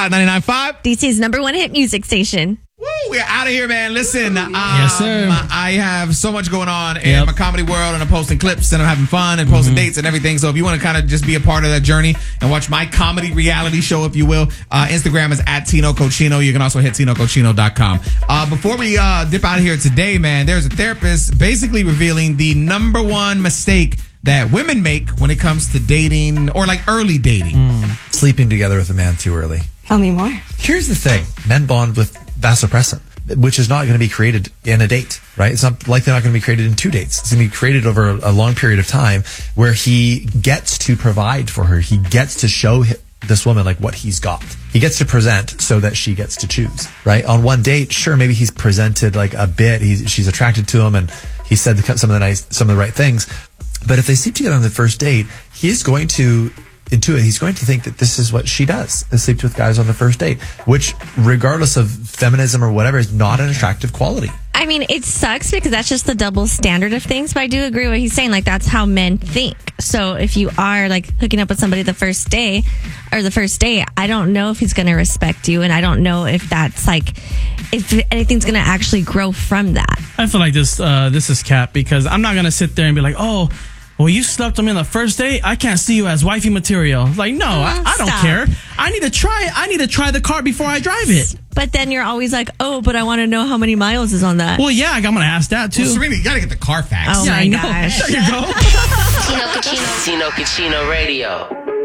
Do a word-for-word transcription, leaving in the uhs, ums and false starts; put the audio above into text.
Rock ninety-nine point five. D C's number one hit music station. Woo, we're out of here, man. Listen, um, Yes, sir. I have so much going on in Yep. my comedy world, and I'm posting clips, and I'm having fun, and posting dates and everything. So if you want to kind of just be a part of that journey and watch my comedy reality show, if you will, uh, Instagram is at Tino Cochino. You can also hit tino cochino dot com. Uh, before we uh, dip out of here today, man, there's a therapist basically revealing the number one mistake that women make when it comes to dating or like early dating. Sleeping together with a man too early. Tell me more. Here's the thing. Men bond with vasopressin, which is not going to be created in a date, right? It's not likely not going to be created in two dates. It's going to be created over a, a long period of time where he gets to provide for her. He gets to show hi- this woman like what he's got. He gets to present so that she gets to choose, right? On one date, sure, maybe he's presented like a bit. He's, she's attracted to him and he said the, some of the nice, some of the right things. But if they sleep together on the first date, he's going to intuit, he's going to think that this is what she does, is sleep with guys on the first date, which regardless of feminism or whatever is not an attractive quality. I mean, it sucks because that's just the double standard of things, but I do agree with what he's saying. Like, that's how men think. So if you are like hooking up with somebody the first day or the first day, I don't know if he's going to respect you. And I don't know if that's like, if anything's going to actually grow from that. I feel like this uh, this is cap because I'm not going to sit there and be like, oh, well, you slept with me on the first date. I can't see you as wifey material. Like, no, I, I don't Stop. care. I need to try. I need to try the car before I drive it. But then you're always like, oh, but I want to know how many miles is on that. Well, yeah, I'm gonna ask that too. Well, Serena, you got to get the Carfax. Oh yeah, my I know. gosh. There you go. Tino Cochino. Tino Cochino Radio.